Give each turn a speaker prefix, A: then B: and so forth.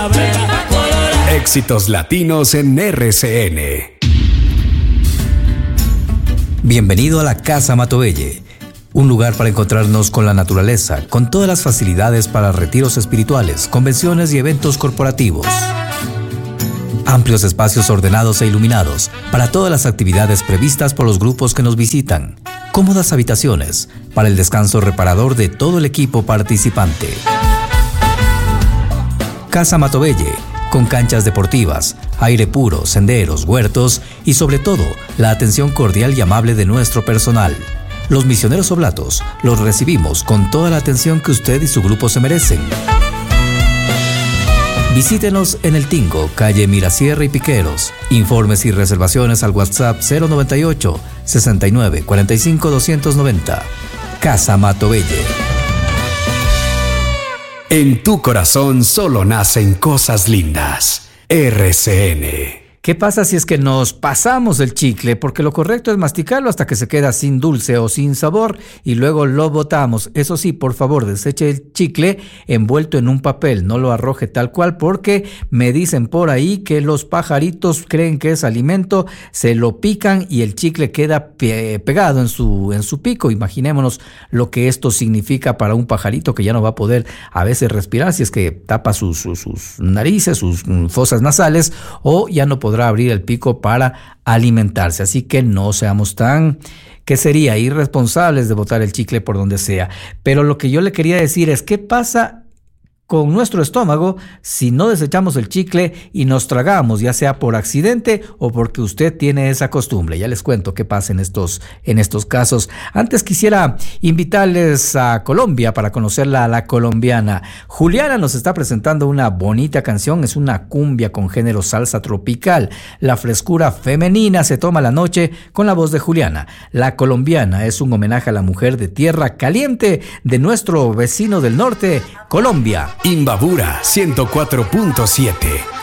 A: Éxitos latinos en RCN.
B: Bienvenido a la Casa Matobelle, un lugar para encontrarnos con la naturaleza, con todas las facilidades para retiros espirituales, convenciones y eventos corporativos. Amplios espacios ordenados e iluminados para todas las actividades previstas por los grupos que nos visitan. Cómodas habitaciones para el descanso reparador de todo el equipo participante. Casa Matobelle, con canchas deportivas, aire puro, senderos, huertos y sobre todo, la atención cordial y amable de nuestro personal. Los misioneros oblatos los recibimos con toda la atención que usted y su grupo se merecen. Visítenos en El Tingo, calle Mirasierra y Piqueros. Informes y reservaciones al WhatsApp 098 69 45 290. Casa Matobelle.
A: En tu corazón solo nacen cosas lindas. RCN.
C: ¿Qué pasa si es que nos pasamos el chicle? Porque lo correcto es masticarlo hasta que se queda sin dulce o sin sabor y luego lo botamos. Eso sí, por favor, deseche el chicle envuelto en un papel. No lo arroje tal cual porque me dicen por ahí que los pajaritos creen que es alimento, se lo pican y el chicle queda pegado en su pico. Imaginémonos lo que esto significa para un pajarito que ya no va a poder a veces respirar si es que tapa sus narices, sus fosas nasales, o ya no podrá abrir el pico para alimentarse. Así que no seamos tan, ¿qué sería? Irresponsables de botar el chicle por donde sea. Pero lo que yo le quería decir es, ¿qué pasa con nuestro estómago si no desechamos el chicle y nos tragamos, ya sea por accidente o porque usted tiene esa costumbre? Ya les cuento qué pasa en estos casos. Antes quisiera invitarles a Colombia para conocerla a la colombiana. Juliana nos está presentando una bonita canción, es una cumbia con género salsa tropical. La frescura femenina se toma la noche con la voz de Juliana. La colombiana es un homenaje a la mujer de tierra caliente de nuestro vecino del norte, Colombia.
A: Imbabura 104.7.